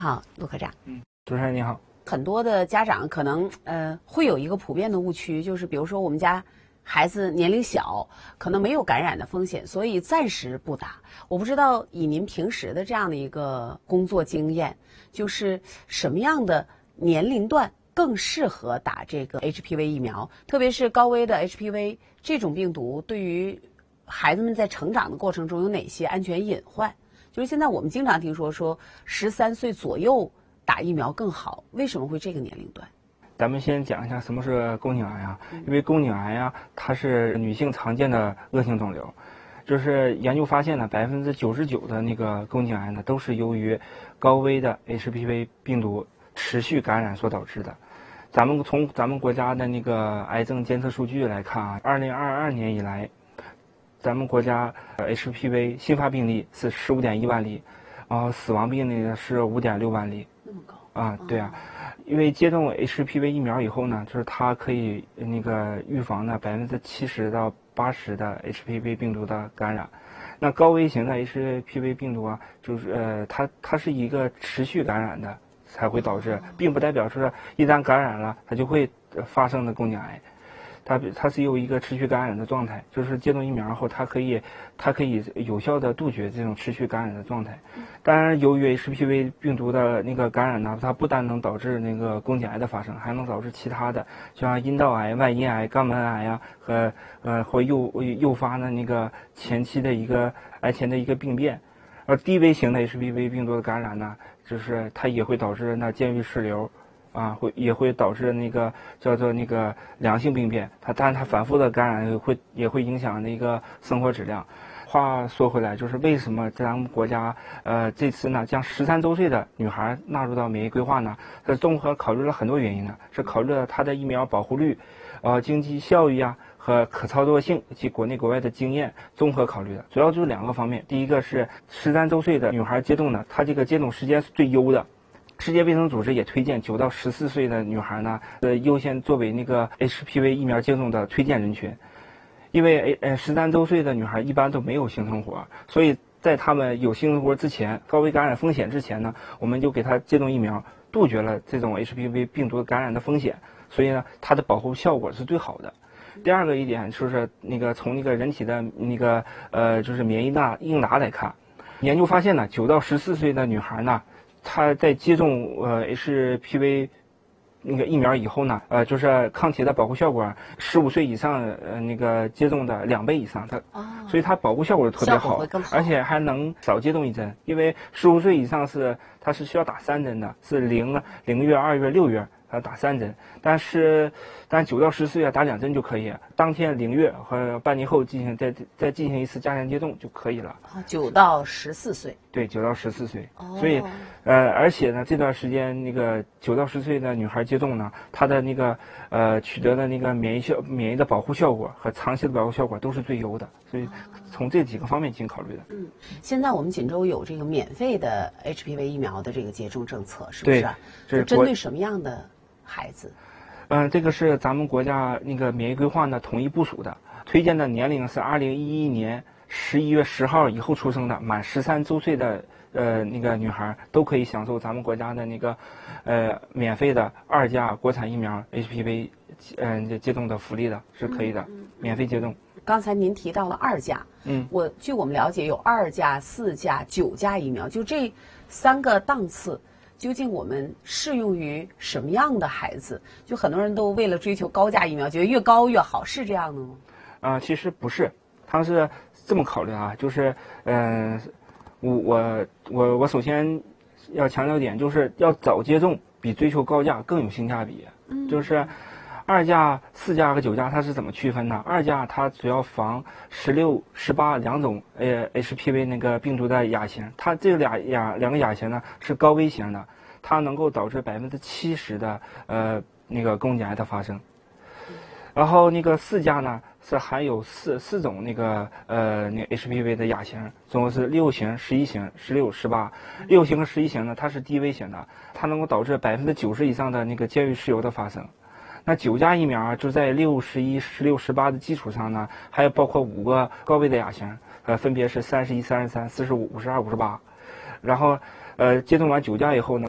好，陆科长。 主持人你好。 很多的家长可能会有一个普遍的误区，就是比如说我们家孩子年龄小，可能没有感染的风险，所以暂时不打。我不知道以您平时的这样的一个工作经验，就是什么样的年龄段更适合打这个 HPV 疫苗，特别是高危的 HPV 这种病毒对于孩子们在成长的过程中有哪些安全隐患？就是现在我们经常听说13岁左右打疫苗更好，为什么会这个年龄段？ 咱们先讲一下什么是宫颈癌啊？因为宫颈癌啊，它是女性常见的恶性肿瘤，就是研究发现呢，99%的那个宫颈癌呢，都是由于高危的 HPV 病毒持续感染所导致的。从咱们国家的那个癌症监测数据来看啊，2022年以来，咱们国家HPV 新发病例是15.1万例，然后死亡病例呢是5.6万例。 那么高啊？对啊，因为接种 HPV 疫苗以后呢，就是它可以那个预防呢70%到80%的 HPV 病毒的感染。那高危型的 HPV 病毒啊，就是它是一个持续感染的才会导致，并不代表说一旦感染了它就会发生的宫颈癌。它是有一个持续感染的状态，就是接种疫苗后，它可以有效的杜绝这种持续感染的状态。当然，由于 HPV 病毒的那个感染呢，它不单能导致那个宫颈癌的发生，还能导致其他的，像阴道癌、外阴癌、肛门癌呀，会诱发呢那个前期的一个癌前的一个病变。而低危型的 HPV 病毒的感染呢，就是它也会导致那监狱室瘤。也会导致那个叫做那个良性病变，但它反复的感染也会影响那个生活质量。话说回来，就是为什么咱们国家这次呢将13周岁的女孩纳入到免疫规划呢？它综合考虑了很多原因呢，是考虑了它的疫苗保护率、经济效益啊和可操作性及国内国外的经验综合考虑的，主要就是2个方面。第一个是13周岁的女孩接种呢，它这个接种时间是最优的。世界卫生组织也推荐9到14岁的女孩呢，优先作为那个 HPV 疫苗接种的推荐人群，因为13周岁的女孩一般都没有性生活，所以在她们有性生活之前，高危感染风险之前呢，我们就给她接种疫苗，杜绝了这种 HPV 病毒感染的风险，所以呢，它的保护效果是最好的。第二个一点就是那个从那个人体的那个就是免疫应答来看，研究发现呢，9到14岁的女孩呢，她在接种HPV 那个疫苗以后呢，就是抗体的保护效果15岁以上那个接种的2倍以上，所以它保护效果特别好，而且还能少接种1针，因为15岁以上它是需要打3针的，是0月、2月、6月打3针，但9到14岁打2针就可以，当天0月和半年后再进行一次加强接种就可以了。 9到14岁。 对，9到14岁。所以而且呢，这段时间那个9到10岁的女孩接种呢，她的那个取得的那个免疫的保护效果和长期的保护效果都是最优的，所以从这几个方面进行考虑的。 现在我们锦州有这个免费的 HPV 疫苗的这个接种政策，是不是？ 对， 是针对什么样的孩子？ 这个是咱们国家那个免疫规划呢统一部署的，推荐的年龄是2011年11月10号以后出生的，满13周岁的那个女孩都可以享受咱们国家的那个免费的2价国产疫苗 HPV 接种的福利的，是可以的，免费接种。 刚才您提到了2价，据我们了解有2价、4价、9价疫苗，就这3个档次。究竟我们适用于什么样的孩子？就很多人都为了追求高价疫苗，觉得越高越好，是这样的吗？ 其实不是，他是这么考虑啊，就是我首先要强调点，就是要早接种比追求高价更有性价比。就是2价、4价和9价它是怎么区分呢？2价它主要防16、182种HPV 那个病毒的亚型，它这两个亚型呢是高危型的，它能够导致70%的那个宫颈癌的发生。然后那个4价呢是含有四种那个HPV 的亚型，总共是6型、11型、16、18。6型和11型呢它是低危型的，它能够导致90%以上的那个监狱室疣的发生。那9价疫苗就在6、11、16、18的基础上呢，还有包括5个高危的亚型，分别是31、33、45、52、58。然后接种完9价以后呢，